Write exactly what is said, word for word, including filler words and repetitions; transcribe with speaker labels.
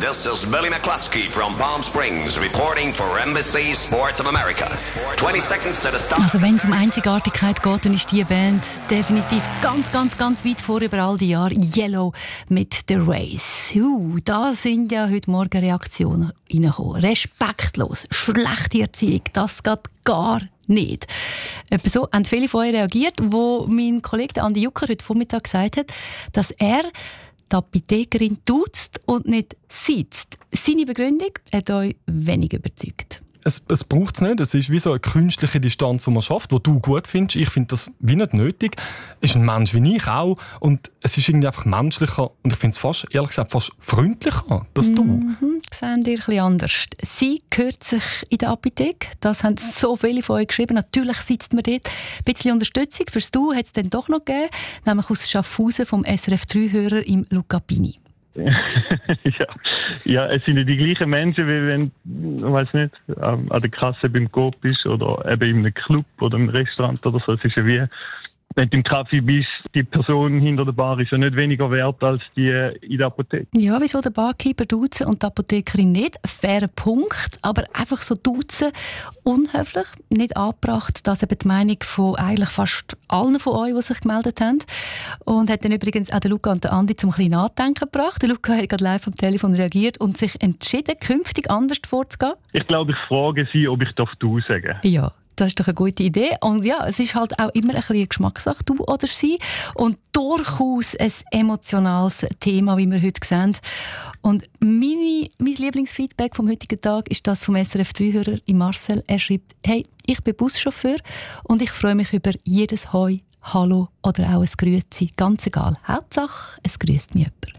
Speaker 1: This is Billy McCluskey from Palm Springs reporting for Embassy Sports of America. twenty seconds to the start.
Speaker 2: Also wenn es um Einzigartigkeit geht, dann ist die Band definitiv ganz, ganz, ganz weit vor über all die Jahre. Yellow mit The Race. Uh, da sind ja heute Morgen Reaktionen reingekommen. Respektlos, schlechte Erziehung, das geht gar nicht. Etwa so haben viele von euch reagiert, wo mein Kollege Andi Jucker heute Vormittag gesagt hat, dass er die Apothekerin duzt und nicht sitzt. Seine Begründung hat euch wenig überzeugt.
Speaker 3: Es, es braucht es nicht. Es ist wie so eine künstliche Distanz, die man schafft, die du gut findest. Ich finde das wie nicht nötig. Es ist ein Mensch wie ich auch. Und es ist irgendwie einfach menschlicher. Und ich finde es fast, ehrlich gesagt, fast freundlicher, dass du.
Speaker 2: Mhm, sehen die etwas anders. Sie gehört sich in der Apotheke. Das haben so viele von euch geschrieben. Natürlich sitzt man dort. Ein bisschen Unterstützung fürs Du hat es dann doch noch gegeben. Nämlich aus Schaffhausen vom S R F drei Hörer im Luca Pini.
Speaker 4: ja. ja, es sind ja die gleichen Menschen, wie wenn, ich weiß nicht, an der Kasse beim Coop bist oder eben in einem Club oder im Restaurant oder so. Es ist ja wie, wenn du im Kaffee bist, die Person hinter der Bar ist ja nicht weniger wert als die in der Apotheke.
Speaker 2: Ja, wieso der Barkeeper duzen und die Apothekerin nicht? Fairer Punkt, aber einfach so duzen, unhöflich, nicht angebracht. Das ist eben die Meinung von eigentlich fast allen von euch, die sich gemeldet haben. Und hat dann übrigens auch den Luca und den Andi zum kleinen Nachdenken gebracht. Der Luca hat gerade live am Telefon reagiert und sich entschieden, künftig anders vorzugehen.
Speaker 4: Ich glaube, ich frage sie, ob ich du sagen darf.
Speaker 2: Ja. Das ist doch eine gute Idee. Und ja, es ist halt auch immer ein bisschen eine Geschmackssache, du oder sie. Und durchaus ein emotionales Thema, wie wir heute sehen. Und meine, mein Lieblingsfeedback vom heutigen Tag ist das vom S R F drei Hörer Marcel. Er schreibt, hey, ich bin Buschauffeur und ich freue mich über jedes Hoi, Hallo oder auch ein Grüezi. Ganz egal. Hauptsache, es grüßt mich jemand.